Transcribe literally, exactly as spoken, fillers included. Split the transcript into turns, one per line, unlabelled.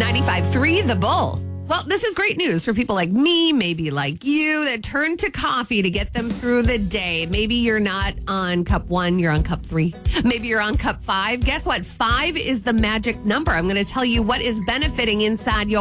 ninety-five point three The Bull. Well, this is great news for people like me, maybe like you, that turn to coffee to get them through the day. Maybe you're not on cup one, you're on cup three. Maybe you're on cup five. Guess what? Five is the magic number. I'm going to tell you what is benefiting inside your